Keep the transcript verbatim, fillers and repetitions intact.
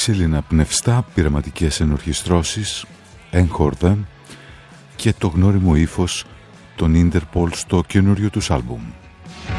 ξύλινα πνευστά, πειραματικές ενορχιστρώσεις, έγχορδα και το γνώριμο ύφος των Interpol στο καινούριο τους άλμπουμ.